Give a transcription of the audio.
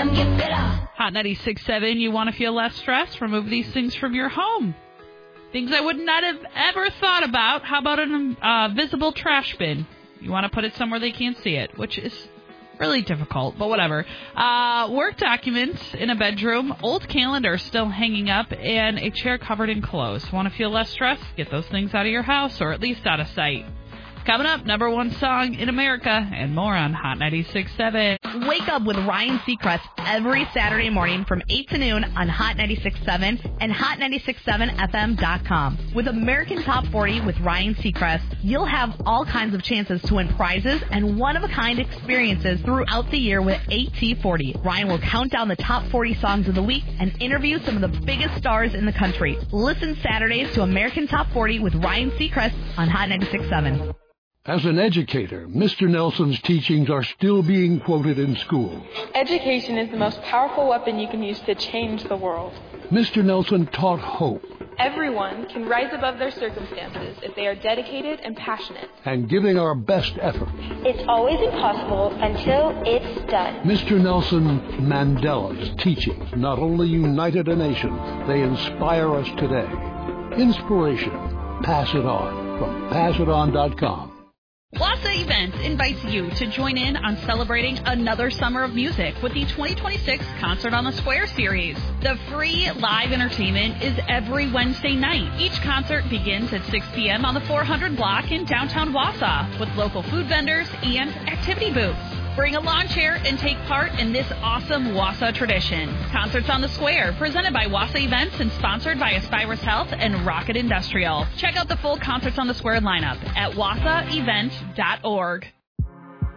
them get better. Hot 96.7, you want to feel less stress? Remove these things from your home. Things I would not have ever thought about. How about a visible trash bin? You want to put it somewhere they can't see it, which is really difficult, but whatever. Work documents in a bedroom, old calendar still hanging up, and a chair covered in clothes. Want to feel less stress? Get those things out of your house, or at least out of sight. Coming up, number one song in America, and more on Hot 96.7. Wake up with Ryan Seacrest every Saturday morning from 8 to noon on Hot 96.7 and Hot967FM.com. With American Top 40 with Ryan Seacrest, you'll have all kinds of chances to win prizes and one-of-a-kind experiences throughout the year with AT40. Ryan will count down the top 40 songs of the week and interview some of the biggest stars in the country. Listen Saturdays to American Top 40 with Ryan Seacrest on Hot 96.7. As an educator, Mr. Nelson's teachings are still being quoted in schools. Education is the most powerful weapon you can use to change the world. Mr. Nelson taught hope. Everyone can rise above their circumstances if they are dedicated and passionate. And giving our best effort. It's always impossible until it's done. Mr. Nelson Mandela's teachings not only united a nation, they inspire us today. Inspiration. Pass it on from PassItOn.com. Wassa Events invites you to join in on celebrating another summer of music with the 2026 Concert on the Square series. The free live entertainment is every Wednesday night. Each concert begins at 6 p.m. on the 400 block in downtown Wassa with local food vendors and activity booths. Bring a lawn chair and take part in this awesome Wassa tradition. Concerts on the Square, presented by Wassa Events and sponsored by Aspirus Health and Rocket Industrial. Check out the full Concerts on the Square lineup at wassaevent.org.